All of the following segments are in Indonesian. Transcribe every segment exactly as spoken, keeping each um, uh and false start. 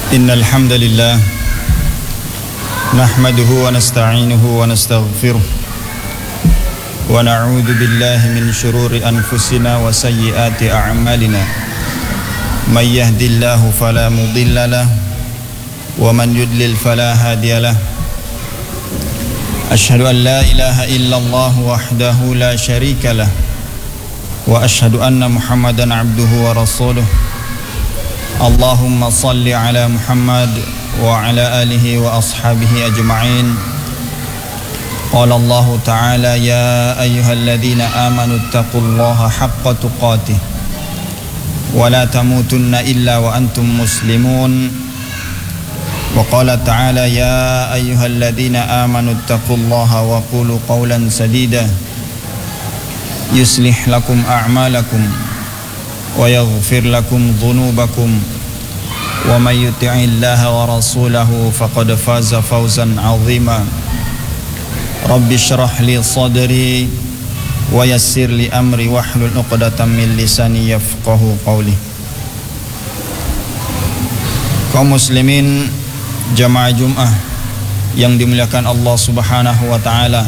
Innal hamdalillah nahmaduhu wa nasta'inuhu wa nastaghfiruh wa na'udzu billahi min shururi anfusina wa sayyiati a'malina may yahdihillahu fala mudilla lahu wa man yudlil fala hadiya lahu asyhadu an la ilaha illallah wahdahu la syarika lahu wa asyhadu anna Muhammadan abduhu wa rasuluh. Allahumma salli ala Muhammad wa ala alihi wa ashabihi ajma'in. Qala Allah ta'ala ya ayyuhalladzina amanu taqullaha haqqa tuqatih wa la tamutunna illa wa antum muslimun. Wa qala ta'ala ya ayyuhalladzina amanu taqullaha wa qulu qawlan sadida yuslih lakum a'malakum wa yaghfir lakum dhunubakum wa may yuti'illaha wa rasulahu faqad faza fawzan 'azima. Rabbi shrah li sadri wa yassir li amri wahlul 'uqdatam min lisani yafqahu qawli. Kaum muslimin jamaah Jumat yang dimuliakan Allah Subhanahu wa taala,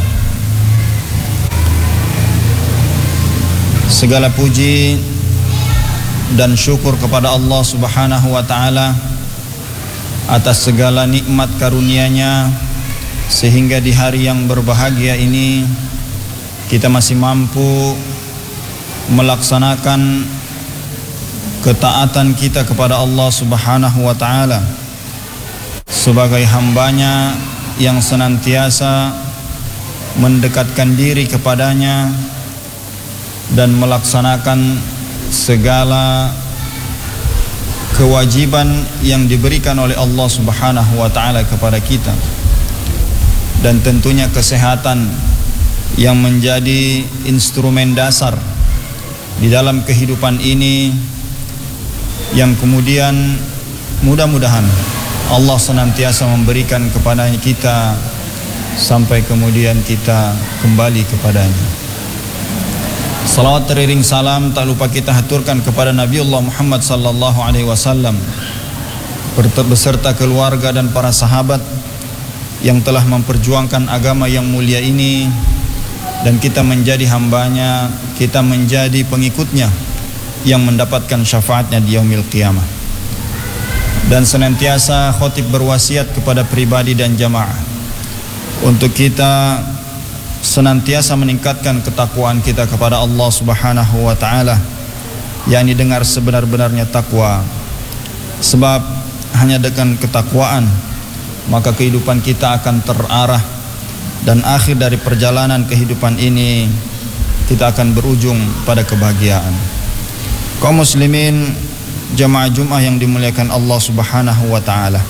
segala puji dan syukur kepada Allah Subhanahu wa taala atas segala nikmat karunia-Nya sehingga di hari yang berbahagia ini kita masih mampu melaksanakan ketaatan kita kepada Allah Subhanahu wa taala sebagai hamba-Nya yang senantiasa mendekatkan diri kepadanya dan melaksanakan segala kewajiban yang diberikan oleh Allah Subhanahu wa taala kepada kita, dan tentunya kesehatan yang menjadi instrumen dasar di dalam kehidupan ini yang kemudian mudah-mudahan Allah senantiasa memberikan kepada kita sampai kemudian kita kembali kepadanya. Salawat teriring salam tak lupa kita haturkan kepada Nabiullah Muhammad sallallahu alaihi wasallam beserta keluarga dan para sahabat yang telah memperjuangkan agama yang mulia ini, dan kita menjadi hambanya, kita menjadi pengikutnya yang mendapatkan syafaatnya di yaumil qiyamah. Dan senantiasa khotib berwasiat kepada pribadi dan jamaah untuk kita senantiasa meningkatkan ketakwaan kita kepada Allah Subhanahu wa taala, yakni dengar sebenar-benarnya takwa. Sebab hanya dengan ketakwaan maka kehidupan kita akan terarah, dan akhir dari perjalanan kehidupan ini kita akan berujung pada kebahagiaan. Kaum muslimin jamaah Jumat yang dimuliakan Allah Subhanahu wa taala,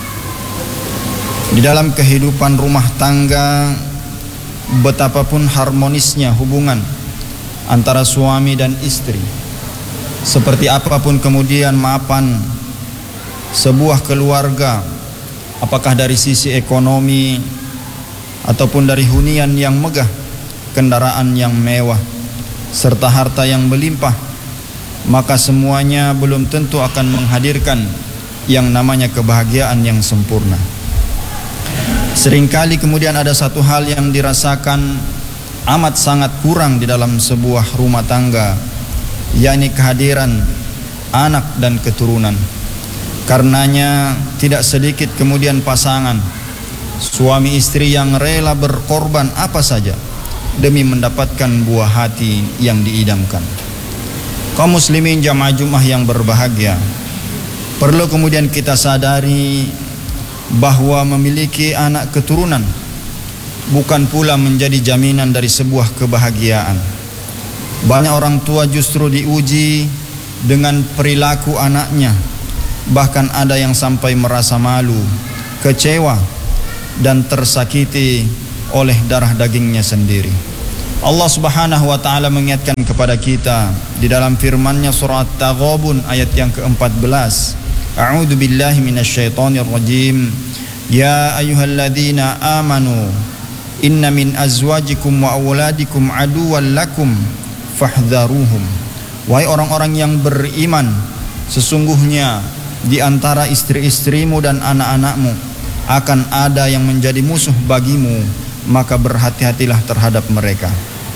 di dalam kehidupan rumah tangga betapapun harmonisnya hubungan antara suami dan istri, seperti apapun kemudian mapan sebuah keluarga, apakah dari sisi ekonomi ataupun dari hunian yang megah, kendaraan yang mewah, serta harta yang berlimpah, maka semuanya belum tentu akan menghadirkan yang namanya kebahagiaan yang sempurna. Seringkali kemudian ada satu hal yang dirasakan amat sangat kurang di dalam sebuah rumah tangga, yakni kehadiran anak dan keturunan. Karenanya tidak sedikit kemudian pasangan suami istri yang rela berkorban apa saja demi mendapatkan buah hati yang diidamkan. Kaum muslimin jamaah Jumat yang berbahagia, perlu kemudian kita sadari bahwa memiliki anak keturunan bukan pula menjadi jaminan dari sebuah kebahagiaan. Banyak orang tua justru diuji dengan perilaku anaknya, bahkan ada yang sampai merasa malu, kecewa, dan tersakiti oleh darah dagingnya sendiri. Allah Subhanahu wa taala mengingatkan kepada kita di dalam firman-Nya surah At-Taghabun ayat yang keempat belas. A'udzu billahi minasyaitonir rajim. Ya ayyuhalladzina amanu inna min azwajikum wa auladikum aduwwan lakum fahdharuhum. Wahai orang-orang yang beriman, sesungguhnya di antara istri-istrimu dan anak-anakmu akan ada yang menjadi musuh bagimu, maka berhati-hatilah terhadap mereka.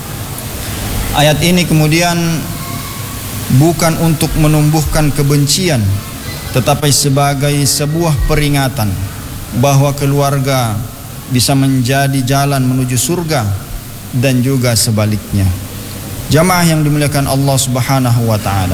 Ayat ini kemudian bukan untuk menumbuhkan kebencian, tetapi sebagai sebuah peringatan bahwa keluarga bisa menjadi jalan menuju surga dan juga sebaliknya. Jamaah yang dimuliakan Allah Subhanahu wa taala,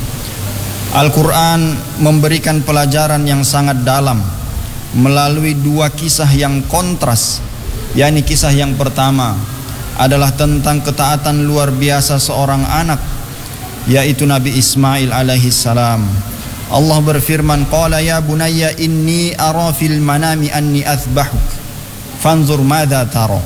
Al-Quran memberikan pelajaran yang sangat dalam melalui dua kisah yang kontras. yakni kisah yang pertama adalah tentang ketaatan luar biasa seorang anak, yaitu Nabi Ismail alaihi salam. Allah berfirman, qala ya bunayya inni ara fil manami anni athbahuk fanzur madza tara.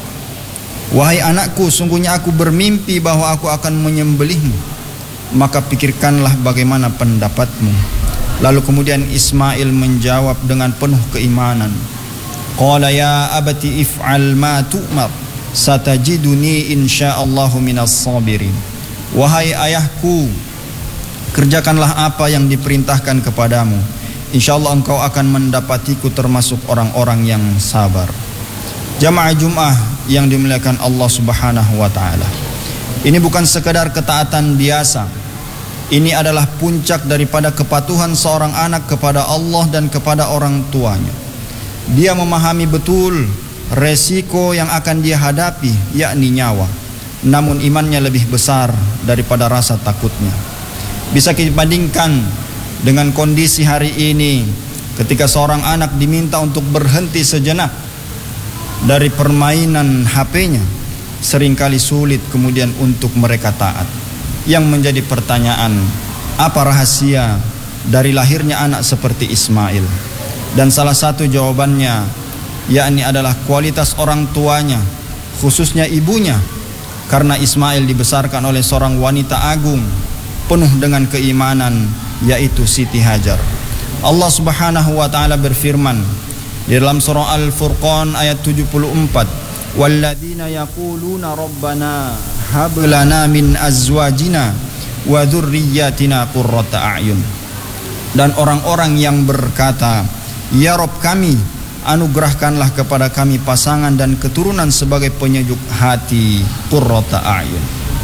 Wahai anakku, sungguhnya aku bermimpi bahwa aku akan menyembelihmu, maka pikirkanlah bagaimana pendapatmu. Lalu kemudian Ismail menjawab dengan penuh keimanan, qala ya abati if'al ma tu'mar satajiduni insyaallahu minas sabirin. Wahai ayahku, kerjakanlah apa yang diperintahkan kepadamu, insyaallah engkau akan mendapatiku termasuk orang-orang yang sabar. Jamaah Jum'ah yang dimuliakan Allah Subhanahu wa taala, ini bukan sekadar ketaatan biasa. Ini adalah puncak daripada kepatuhan seorang anak kepada Allah dan kepada orang tuanya. Dia memahami betul resiko yang akan dia hadapi, yakni nyawa. Namun imannya lebih besar daripada rasa takutnya. Bisa kita bandingkan dengan kondisi hari ini ketika seorang anak diminta untuk berhenti sejenak dari permainan H P-nya, seringkali sulit kemudian untuk mereka taat. Yang menjadi pertanyaan, apa rahasia dari lahirnya anak seperti Ismail? Dan salah satu jawabannya yakni adalah kualitas orang tuanya, khususnya ibunya, karena Ismail dibesarkan oleh seorang wanita agung penuh dengan keimanan, yaitu Siti Hajar. Allah Subhanahu wa taala berfirman di dalam surah Al-Furqan ayat tujuh puluh empat, walladzina yaquluna rabbana hab lana min azwajina wa dzurriyyatina qurrata a'yun. Dan orang-orang yang berkata, ya Rabb kami, anugerahkanlah kepada kami pasangan dan keturunan sebagai penyejuk hati, qurrata a'yun.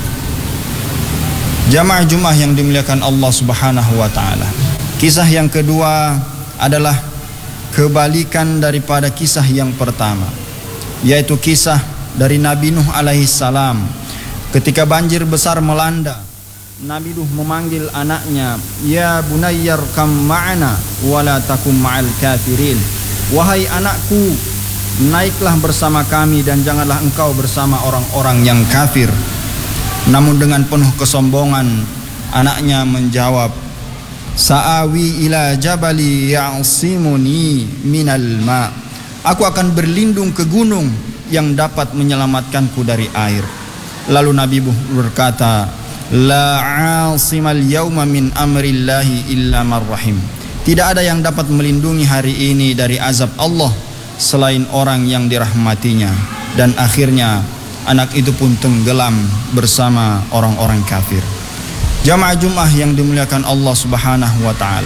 Jamaah Jumat yang dimuliakan Allah Subhanahu wa taala, kisah yang kedua adalah kebalikan daripada kisah yang pertama, yaitu kisah dari Nabi Nuh alaihi salam. Ketika banjir besar melanda, Nabi Nuh memanggil anaknya, ya bunayyar kam ma'ana wala takum ma'al kafirin. Wahai anakku, naiklah bersama kami dan janganlah engkau bersama orang-orang yang kafir. Namun dengan penuh kesombongan, anaknya menjawab, sa'awi ila jabali ya'simuni minal ma. Aku akan berlindung ke gunung yang dapat menyelamatkanku dari air. Lalu Nabi berkata, la 'asimal yawma min amrillahi illa man rahim. Tidak ada yang dapat melindungi hari ini dari azab Allah selain orang yang dirahmatinya. Dan akhirnya anak itu pun tenggelam bersama orang-orang kafir. Jamaah Jum'ah yang dimuliakan Allah Subhanahu wa taala,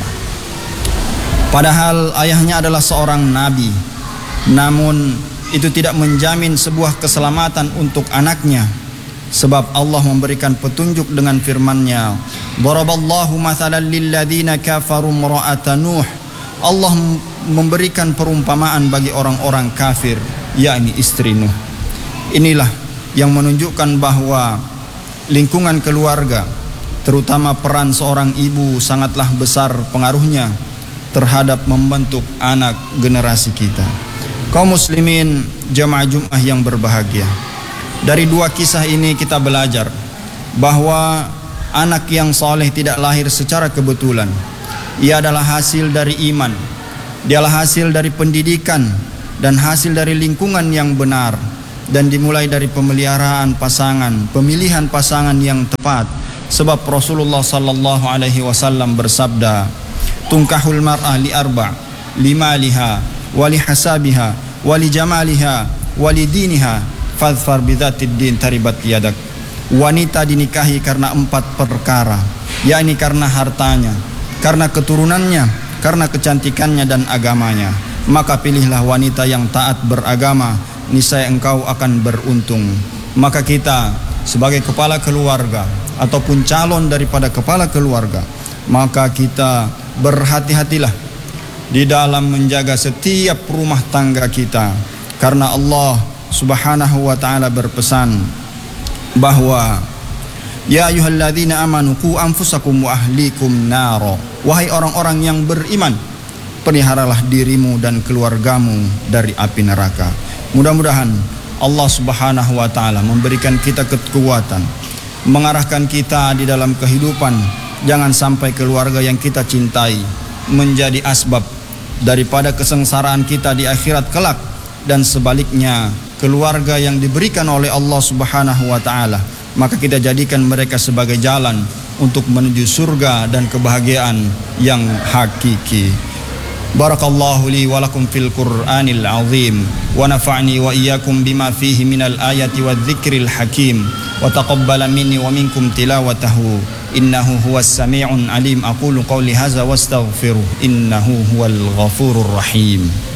padahal ayahnya adalah seorang nabi, namun itu tidak menjamin sebuah keselamatan untuk anaknya. Sebab Allah memberikan petunjuk dengan firman-Nya, daraballahu mathalan lil ladzina kafaru imra'ata Nuh. Allah memberikan perumpamaan bagi orang-orang kafir, yakni istri Nuh. Inilah yang menunjukkan bahwa lingkungan keluarga, terutama peran seorang ibu, sangatlah besar pengaruhnya terhadap membentuk anak generasi kita. Kaum muslimin jamaah Jum'ah yang berbahagia, dari dua kisah ini kita belajar bahwa anak yang saleh tidak lahir secara kebetulan. Ia adalah hasil dari iman, dia adalah hasil dari pendidikan dan hasil dari lingkungan yang benar, dan dimulai dari pemeliharaan pasangan, pemilihan pasangan yang tepat. Sebab Rasulullah sallallahu alaihi wasallam bersabda, tunkahul mar'ah li arba' limaliha wali hasabiha wali jamaliha wali diniha fadfar bidzatid din taribat yadak. Wanita dinikahi karena empat perkara, yakni karena hartanya, karena keturunannya, karena kecantikannya dan agamanya. Maka pilihlah wanita yang taat beragama, niscaya engkau akan beruntung. Maka kita sebagai kepala keluarga ataupun calon daripada kepala keluarga, maka kita berhati-hatilah di dalam menjaga setiap rumah tangga kita, karena Allah Subhanahu wa taala berpesan bahwa ya ayyuhalladzina amanu qu anfusakum wa ahlikum naro, wahai orang-orang yang beriman, peliharalah dirimu dan keluargamu dari api neraka. Mudah-mudahan Allah Subhanahu wa taala memberikan kita kekuatan, mengarahkan kita di dalam kehidupan. Jangan sampai keluarga yang kita cintai menjadi asbab daripada kesengsaraan kita di akhirat kelak, dan sebaliknya keluarga yang diberikan oleh Allah Subhanahu wa taala, maka kita jadikan mereka sebagai jalan untuk menuju surga dan kebahagiaan yang hakiki. Barakallahu li wa lakum fil Qur'anil azim wa nafa'ni wa iyyakum bima fihi minal ayati wadh-dhikril hakim wa taqabbala minni wa minkum tilawatahu innahu huwas sami'un alim. Aqulu qawli hadza wastaghfiruh innahu huwal ghafurur rahim.